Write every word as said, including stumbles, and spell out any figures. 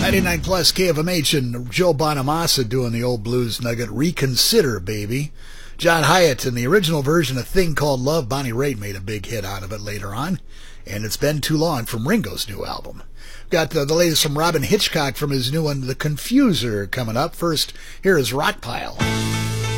ninety-nine plus K F M H and Joe Bonamassa doing the old blues nugget, Reconsider, Baby. John Hyatt in the original version, A Thing Called Love. Bonnie Raitt made a big hit out of it later on. And It's Been Too Long from Ringo's new album. Got uh, the latest from Robin Hitchcock from his new one, The Confuser, coming up. First, here is Rock Pile.